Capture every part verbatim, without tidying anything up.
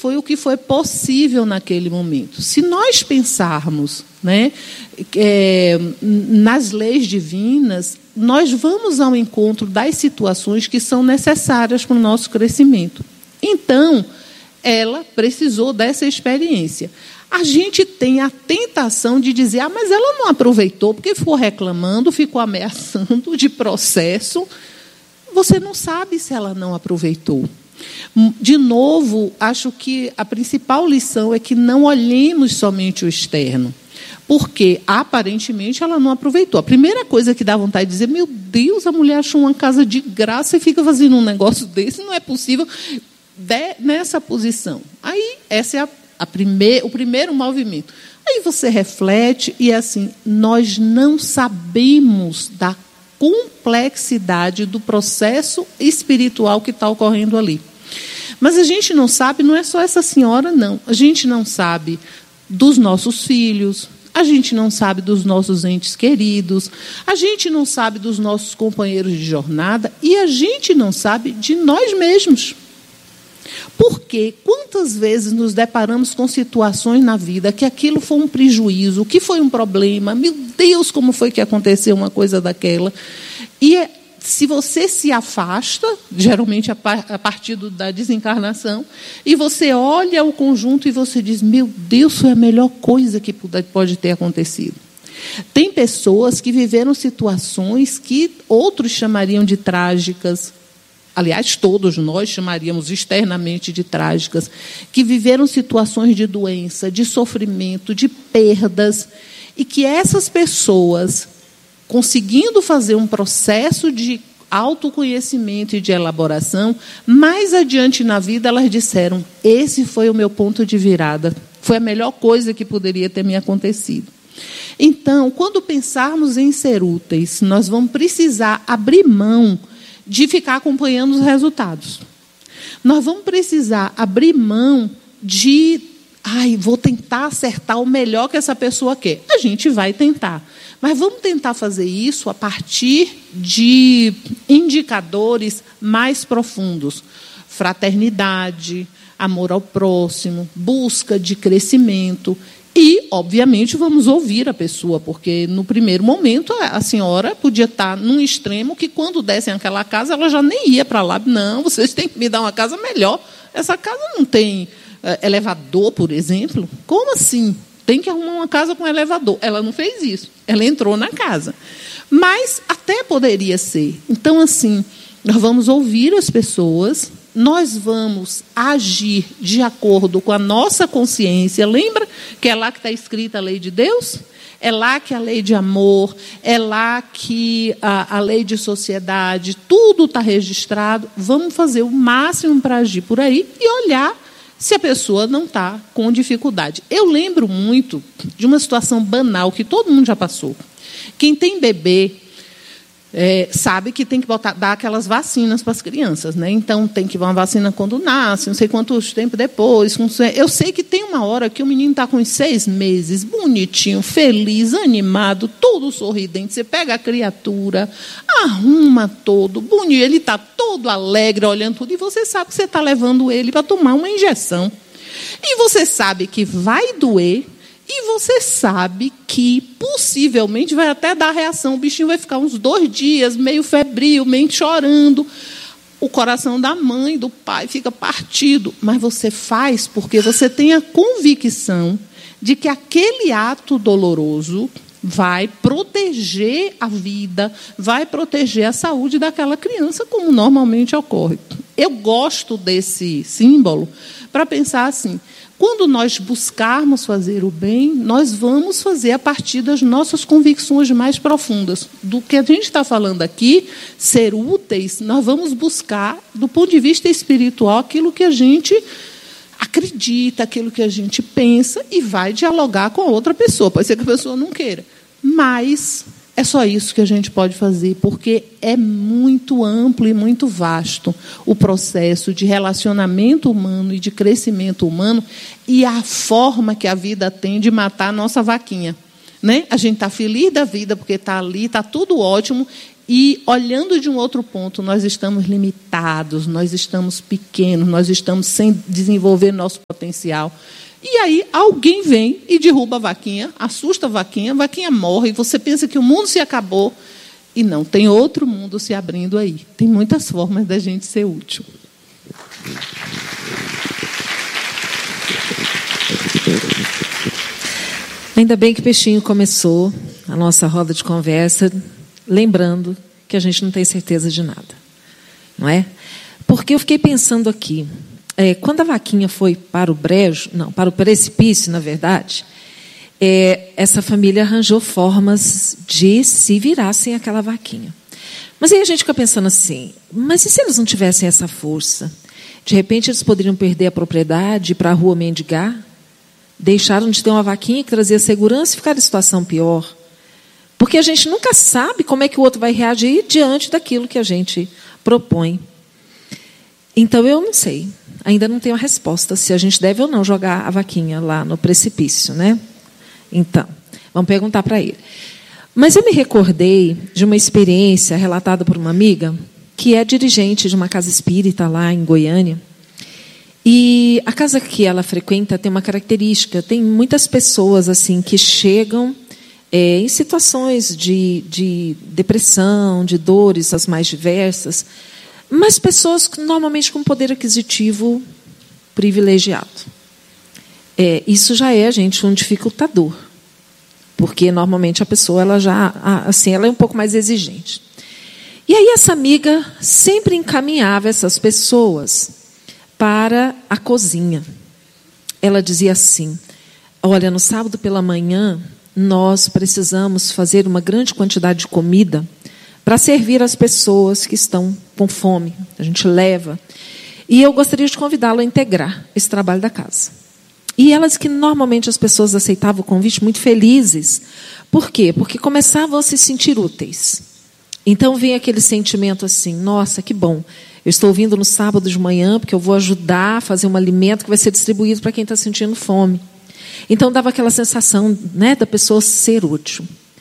foi o que foi possível naquele momento. Se nós pensarmos, né, é, nas leis divinas, nós vamos ao encontro das situações que são necessárias para o nosso crescimento. Então, ela precisou dessa experiência. A gente tem a tentação de dizer, ah, mas ela não aproveitou, porque ficou reclamando, ficou ameaçando de processo. Você não sabe se ela não aproveitou. De novo, acho que a principal lição é que não olhemos somente o externo, porque, aparentemente, ela não aproveitou. A primeira coisa que dá vontade de dizer, meu Deus, a mulher achou uma casa de graça e fica fazendo um negócio desse, não é possível de, nessa posição. Aí, essa é a, a primeir, o primeiro movimento. Aí você reflete e, assim, nós não sabemos da complexidade do processo espiritual que está ocorrendo ali. Mas a gente não sabe, não é só essa senhora, não. A gente não sabe dos nossos filhos, a gente não sabe dos nossos entes queridos, a gente não sabe dos nossos companheiros de jornada e a gente não sabe de nós mesmos. Porque quantas vezes nos deparamos com situações na vida que aquilo foi um prejuízo, que foi um problema, meu Deus, como foi que aconteceu uma coisa daquela. E se você se afasta, geralmente a partir da desencarnação, e você olha o conjunto e você diz, meu Deus, foi a melhor coisa que pode ter acontecido. Tem pessoas que viveram situações que outros chamariam de trágicas, aliás, todos nós chamaríamos externamente de trágicas, que viveram situações de doença, de sofrimento, de perdas, e que essas pessoas, conseguindo fazer um processo de autoconhecimento e de elaboração, mais adiante na vida elas disseram, esse foi o meu ponto de virada, foi a melhor coisa que poderia ter me acontecido. Então, quando pensarmos em ser úteis, nós vamos precisar abrir mão de ficar acompanhando os resultados. Nós vamos precisar abrir mão de, ai, vou tentar acertar o melhor que essa pessoa quer. A gente vai tentar. Mas vamos tentar fazer isso a partir de indicadores mais profundos. Fraternidade, amor ao próximo, busca de crescimento. E, obviamente, vamos ouvir a pessoa, porque, no primeiro momento, a senhora podia estar num extremo que, quando dessem aquela casa, ela já nem ia para lá. Não, vocês têm que me dar uma casa melhor. Essa casa não tem uh, elevador, por exemplo. Como assim? Tem que arrumar uma casa com elevador. Ela não fez isso. Ela entrou na casa. Mas até poderia ser. Então, assim, nós vamos ouvir as pessoas, nós vamos agir de acordo com a nossa consciência. Lembra que é lá que está escrita a lei de Deus? É lá que a lei de amor, é lá que a, a lei de sociedade, tudo está registrado. Vamos fazer o máximo para agir por aí e olhar se a pessoa não está com dificuldade. Eu lembro muito de uma situação banal que todo mundo já passou. Quem tem bebê é, sabe que tem que botar, dar aquelas vacinas para as crianças, né? Então, tem que dar uma vacina quando nasce, não sei quantos tempo depois. Eu sei que tem uma hora que o menino está com uns seis meses, bonitinho, feliz, animado, todo sorridente. Você pega a criatura, arruma todo, bonito, ele está todo alegre, olhando tudo, e você sabe que você está levando ele para tomar uma injeção. E você sabe que vai doer, e você sabe que, possivelmente, vai até dar reação. O bichinho vai ficar uns dois dias, meio febril, meio chorando. O coração da mãe, do pai, fica partido. Mas você faz porque você tem a convicção de que aquele ato doloroso vai proteger a vida, vai proteger a saúde daquela criança, como normalmente ocorre. Eu gosto desse símbolo para pensar assim, quando nós buscarmos fazer o bem, nós vamos fazer a partir das nossas convicções mais profundas. Do que a gente está falando aqui, ser úteis, nós vamos buscar, do ponto de vista espiritual, aquilo que a gente acredita, aquilo que a gente pensa, e vai dialogar com a outra pessoa. Pode ser que a pessoa não queira. Mas é só isso que a gente pode fazer, porque é muito amplo e muito vasto o processo de relacionamento humano e de crescimento humano e a forma que a vida tem de matar a nossa vaquinha. Né? A gente está feliz da vida porque está ali, está tudo ótimo, E, olhando de um outro ponto, nós estamos limitados, nós estamos pequenos, nós estamos sem desenvolver nosso potencial. E aí alguém vem e derruba a vaquinha, assusta a vaquinha, a vaquinha morre, e você pensa que o mundo se acabou. E não, tem outro mundo se abrindo aí. Tem muitas formas da gente ser útil. Ainda bem que Peixinho começou a nossa roda de conversa, lembrando que a gente não tem certeza de nada, não é? Porque eu fiquei pensando aqui, é, quando a vaquinha foi para o brejo, não, para o precipício, na verdade, é, essa família arranjou formas de se virar sem aquela vaquinha. Mas aí a gente fica pensando assim, mas e se eles não tivessem essa força? De repente eles poderiam perder a propriedade, ir para a rua mendigar? Deixaram de ter uma vaquinha que trazia segurança e ficaram em situação pior. Porque a gente nunca sabe como é que o outro vai reagir diante daquilo que a gente propõe. Então, eu não sei. Ainda não tenho a resposta se a gente deve ou não jogar a vaquinha lá no precipício, né? Então, vamos perguntar para ele. Mas eu me recordei de uma experiência relatada por uma amiga que é dirigente de uma casa espírita lá em Goiânia. E a casa que ela frequenta tem uma característica. Tem muitas pessoas assim que chegam... É, em situações de, de depressão, de dores as mais diversas, mas pessoas normalmente com poder aquisitivo privilegiado. É, isso já é, gente, um dificultador, porque normalmente a pessoa ela já, assim, ela é um pouco mais exigente. E aí essa amiga sempre encaminhava essas pessoas para a cozinha. Ela dizia assim: olha, no sábado pela manhã nós precisamos fazer uma grande quantidade de comida para servir as pessoas que estão com fome. A gente leva. E eu gostaria de convidá-la a integrar esse trabalho da casa. E ela disse que normalmente as pessoas aceitavam o convite muito felizes. Por quê? Porque começavam a se sentir úteis. Então vem aquele sentimento assim, nossa, que bom. Eu estou vindo no sábado de manhã porque eu vou ajudar a fazer um alimento que vai ser distribuído para quem está sentindo fome. Então, dava aquela sensação, né, da pessoa ser útil.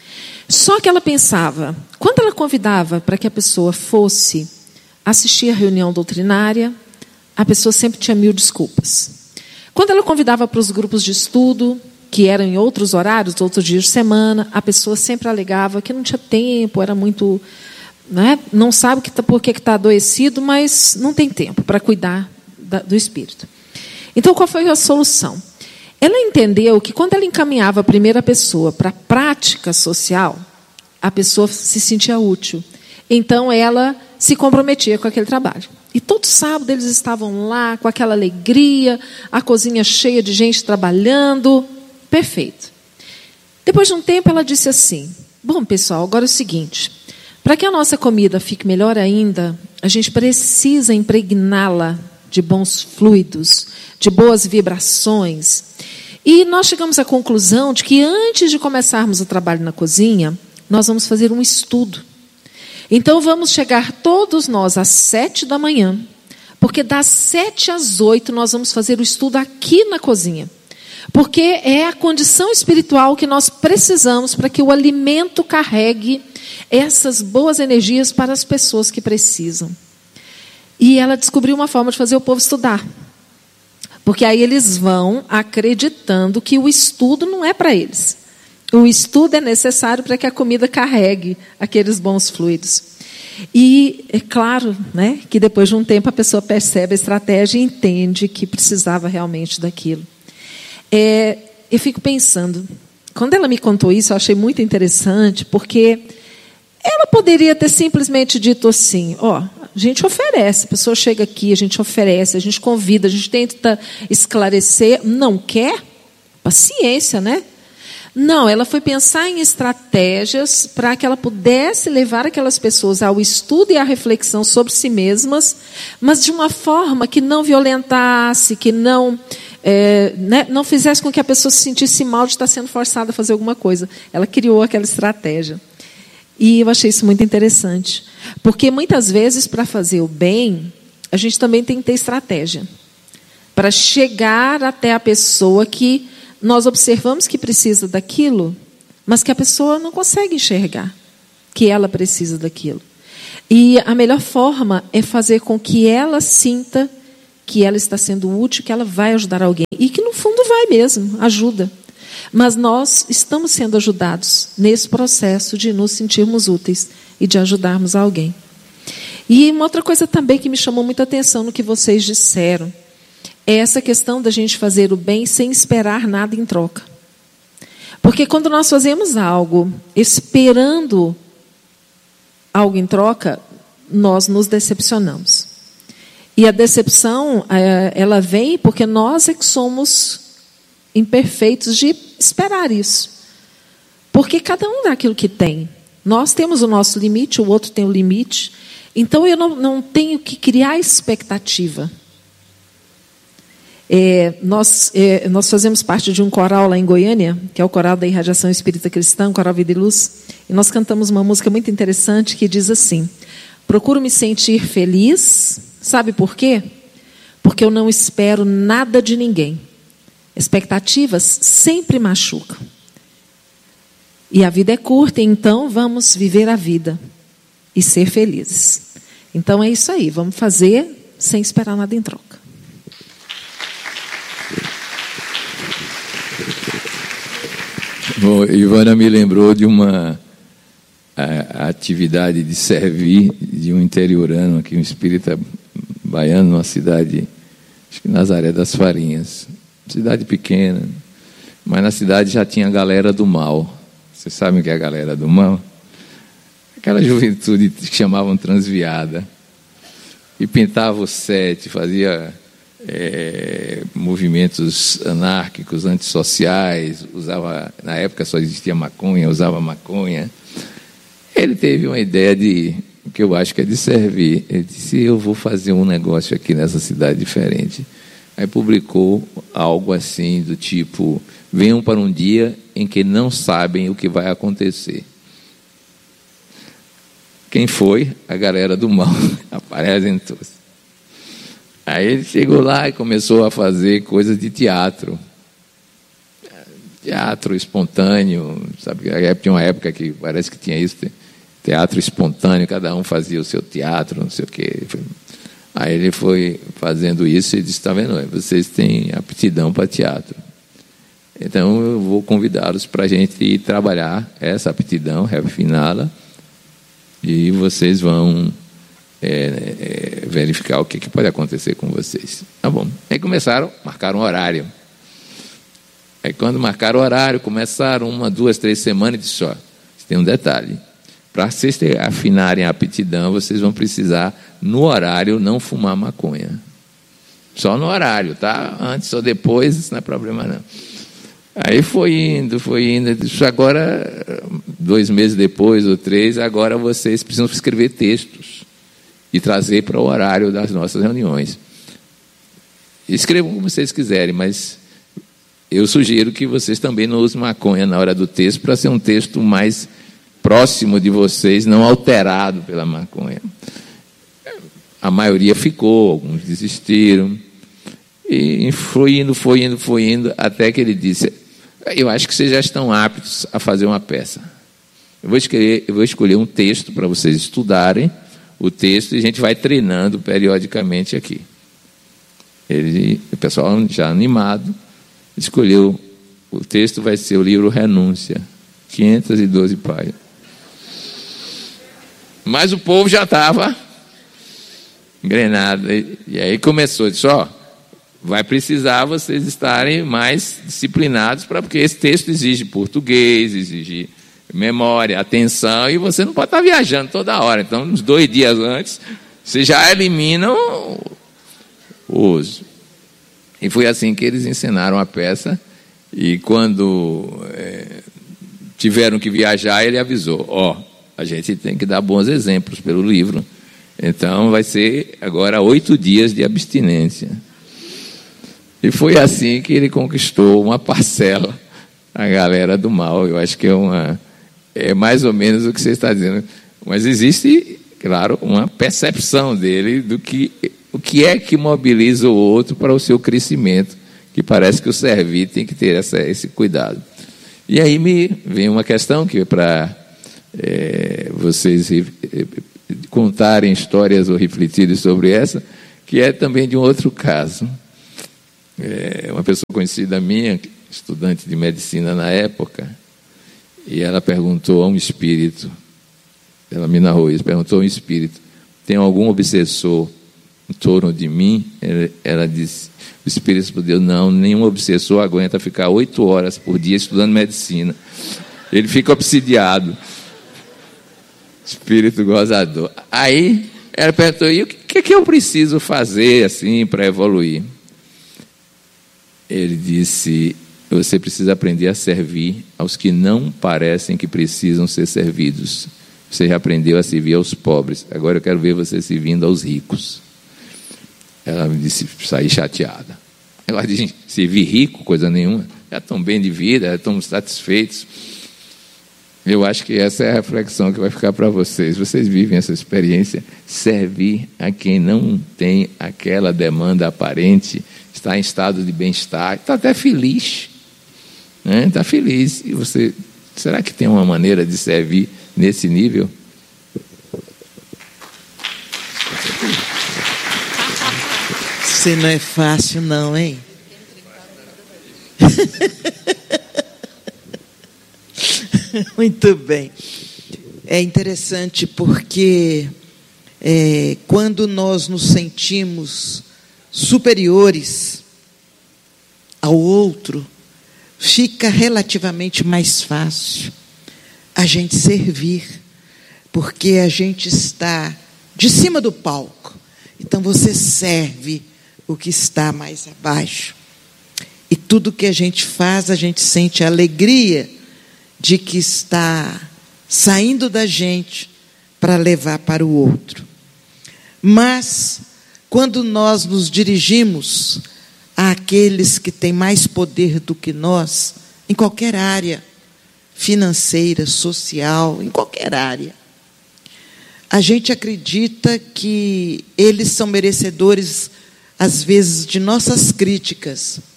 Só que ela pensava, quando ela convidava para que a pessoa fosse assistir a reunião doutrinária, a pessoa sempre tinha mil desculpas. Quando ela convidava para os grupos de estudo, que eram em outros horários, outros dias de semana, a pessoa sempre alegava que não tinha tempo, era muito... Né, não sabe que tá, por que está adoecido, mas não tem tempo para cuidar da, do espírito. Então, qual foi a solução? Ela entendeu que quando ela encaminhava a primeira pessoa para a prática social, a pessoa se sentia útil. Então, ela se comprometia com aquele trabalho. E todo sábado eles estavam lá com aquela alegria, a cozinha cheia de gente trabalhando. Perfeito. Depois de um tempo, ela disse assim, bom, pessoal, agora é o seguinte, para que a nossa comida fique melhor ainda, a gente precisa impregná-la de bons fluidos, de boas vibrações. E nós chegamos à conclusão de que antes de começarmos o trabalho na cozinha, nós vamos fazer um estudo. Então vamos chegar todos nós às sete da manhã, porque das sete às oito nós vamos fazer o estudo aqui na cozinha. Porque é a condição espiritual que nós precisamos para que o alimento carregue essas boas energias para as pessoas que precisam. E ela descobriu uma forma de fazer o povo estudar. Porque aí eles vão acreditando que o estudo não é para eles. O estudo é necessário para que a comida carregue aqueles bons fluidos. E é claro, né, que depois de um tempo a pessoa percebe a estratégia e entende que precisava realmente daquilo. É, eu fico pensando, quando ela me contou isso, eu achei muito interessante, porque ela poderia ter simplesmente dito assim, ó, a gente oferece, a pessoa chega aqui, a gente oferece, a gente convida, a gente tenta esclarecer, não quer? Paciência, né? Não, ela foi pensar em estratégias para que ela pudesse levar aquelas pessoas ao estudo e à reflexão sobre si mesmas, mas de uma forma que não violentasse, que não, é, né, não fizesse com que a pessoa se sentisse mal de estar sendo forçada a fazer alguma coisa. Ela criou aquela estratégia. E eu achei isso muito interessante. Porque muitas vezes, para fazer o bem, a gente também tem que ter estratégia. Para chegar até a pessoa que nós observamos que precisa daquilo, mas que a pessoa não consegue enxergar. que ela precisa daquilo. E a melhor forma é fazer com que ela sinta que ela está sendo útil, que ela vai ajudar alguém. E que, no fundo, vai mesmo, ajuda. Mas nós estamos sendo ajudados nesse processo de nos sentirmos úteis e de ajudarmos alguém. E uma outra coisa também que me chamou muita atenção no que vocês disseram é essa questão da gente fazer o bem sem esperar nada em troca. Porque quando nós fazemos algo esperando algo em troca, nós nos decepcionamos. E a decepção, ela vem porque nós é que somos imperfeitos de esperar isso. Porque cada um dá aquilo que tem. Nós temos o nosso limite, o outro tem o limite. Então, eu não, não tenho que criar expectativa. É, nós, é, nós fazemos parte de um coral lá em Goiânia, que é o coral da Irradiação Espírita Cristã, o Coral Vida e Luz, e nós cantamos uma música muito interessante que diz assim: procuro me sentir feliz, sabe por quê? Porque eu não espero nada de ninguém. Expectativas sempre machucam. E a vida é curta, então vamos viver a vida e ser felizes. Então é isso aí, vamos fazer sem esperar nada em troca. Bom, Ivana me lembrou de uma a, a atividade de servir de um interiorano aqui, um espírita baiano, numa cidade, acho que Nazaré das Farinhas, cidade pequena, mas na cidade já tinha a galera do mal. Vocês sabem o que é a galera do mal? Aquela juventude que chamavam transviada, e pintava o sete, fazia é, movimentos anárquicos, antissociais, usava, na época só existia maconha, usava maconha. Ele teve uma ideia de, que eu acho que é de servir. Ele disse: eu vou fazer um negócio aqui nessa cidade diferente. Aí publicou algo assim do tipo: venham para um dia em que não sabem o que vai acontecer. Quem foi? A galera do mal. Apresentou-se. Aí ele chegou lá e começou a fazer coisas de teatro. Teatro espontâneo, sabe? Tinha uma época que parece que tinha isso, teatro espontâneo, cada um fazia o seu teatro, não sei o quê. Aí ele foi fazendo isso e disse: está vendo, vocês têm aptidão para teatro. Então eu vou convidá-los para a gente ir trabalhar essa aptidão, refiná-la, e vocês vão é, é, verificar o que, que pode acontecer com vocês. Tá bom. Aí começaram, marcaram um horário. Aí quando marcaram o horário, começaram uma, duas, três semanas e disse: ó, tem um detalhe. Para vocês afinarem a aptidão, vocês vão precisar, no horário, não fumar maconha. Só no horário, tá? Antes ou depois, isso não é problema não. Aí foi indo, foi indo. Disse: agora, dois meses depois ou três, agora vocês precisam escrever textos e trazer para o horário das nossas reuniões. Escrevam como vocês quiserem, mas eu sugiro que vocês também não usem maconha na hora do texto, para ser um texto mais próximo de vocês, não alterado pela maconha. A maioria ficou, alguns desistiram. E foi indo, foi indo, foi indo, até que ele disse: eu acho que vocês já estão aptos a fazer uma peça. Eu vou escolher, eu vou escolher um texto para vocês estudarem o texto, e a gente vai treinando periodicamente aqui. Ele, o pessoal já animado, escolheu, o texto vai ser o livro Renúncia, quinhentas e doze páginas. Mas o povo já estava engrenado, e aí começou, disse: ó, vai precisar vocês estarem mais disciplinados, pra, porque esse texto exige português, exige memória, atenção, e você não pode estar viajando toda hora. Então, uns dois dias antes, vocês já eliminam o uso. E foi assim que eles ensinaram a peça, e quando é, tiveram que viajar, ele avisou: ó, a gente tem que dar bons exemplos pelo livro. Então, vai ser agora oito dias de abstinência. E foi assim que ele conquistou uma parcela, a galera do mal. Eu acho que é, uma, é mais ou menos o que você está dizendo. Mas existe, claro, uma percepção dele do que, o que é que mobiliza o outro para o seu crescimento, que parece que o servir tem que ter essa, esse cuidado. E aí me vem uma questão que, para é, vocês contarem histórias ou refletirem sobre essa, que é também de um outro caso. É uma pessoa conhecida minha, estudante de medicina na época, e ela perguntou a um espírito, ela me narrou isso, perguntou a um espírito: tem algum obsessor em torno de mim? Ela, ela disse, o espírito respondeu: não, nenhum obsessor aguenta ficar oito horas por dia estudando medicina. Ele fica obsidiado. Espírito gozador. Aí ela perguntou: e o que, que eu preciso fazer assim para evoluir? Ele disse: você precisa aprender a servir aos que não parecem que precisam ser servidos. Você já aprendeu a servir aos pobres, agora eu quero ver você servindo aos ricos. Ela me disse, saí chateada. Ela disse, servir rico, coisa nenhuma, já estão bem de vida, já estão satisfeitos. Eu acho que essa é a reflexão que vai ficar para vocês. Vocês vivem essa experiência, servir a quem não tem aquela demanda aparente, está em estado de bem-estar, está até feliz, né? Está feliz. E você, será que tem uma maneira de servir nesse nível? Você não é fácil não, hein? Muito bem. É interessante porque é, quando nós nos sentimos superiores ao outro, fica relativamente mais fácil a gente servir, porque a gente está de cima do palco. Então você serve o que está mais abaixo. E tudo que a gente faz, a gente sente a alegria de que está saindo da gente para levar para o outro. Mas, quando nós nos dirigimos àqueles que têm mais poder do que nós, em qualquer área, financeira, social, em qualquer área, a gente acredita que eles são merecedores, às vezes, de nossas críticas.